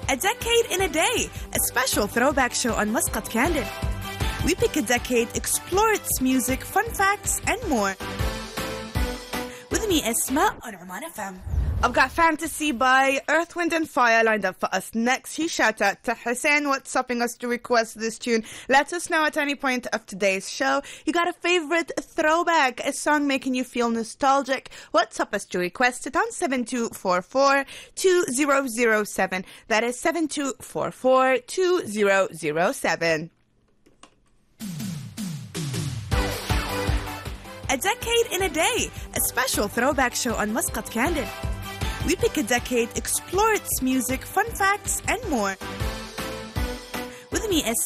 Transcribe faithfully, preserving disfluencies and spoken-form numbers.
A Decade in a Day, a special throwback show on Muscat Candid. We pick a decade, explore its music, fun facts, and more. With me, Isma, on Oman F M. I've got Fantasy by Earth, Wind and Fire lined up for us next. Huge shout out to Hussein WhatsApping us to request this tune. Let us know at any point of today's show. You got a favorite throwback, a song making you feel nostalgic? WhatsApp us to request it on seven two four four, two zero zero seven. That is seven two four four, two zero zero seven. A Decade in a Day, a special throwback show on Muscat Candid. We pick a decade, explore its music, fun facts, and more. With me,